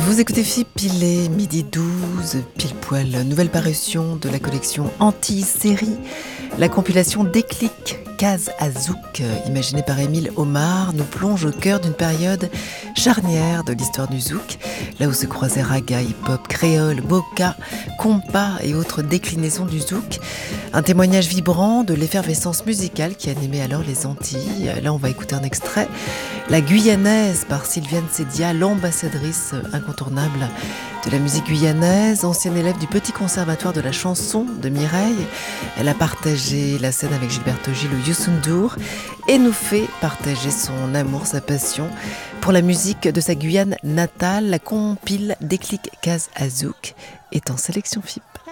Vous écoutez FIP, il est midi 12, pile poil, nouvelle parution de la collection Anti-série, la compilation Déclic Kaz Azouk, imaginée par Émile Omar, nous plonge au cœur d'une période charnière de l'histoire du zouk, là où se croisaient raga, hip-hop, créole, boka, compas et autres déclinaisons du zouk. Un témoignage vibrant de l'effervescence musicale qui animait alors les Antilles. Là, on va écouter un extrait. La Guyanaise par Sylviane Sédia, l'ambassadrice incontournable de la musique guyanaise, ancienne élève du Petit Conservatoire de la chanson de Mireille. Elle a partagé la scène avec Gilberto Gil ou Youssou N'Dour et nous fait partager son amour, sa passion pour la musique de sa Guyane natale. La compile Déclic Kaz Azouk est en sélection FIP.